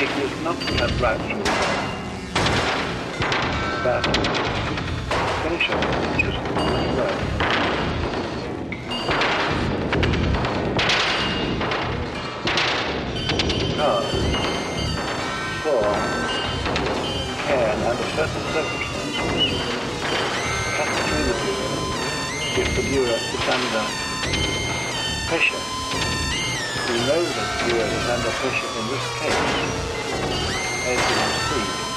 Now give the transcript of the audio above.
it is not cut right through but finish off just right. Because for care and under certain circumstances, cut through the viewer if the viewer is under pressure. We know that the viewer is under pressure in this case, as you will see.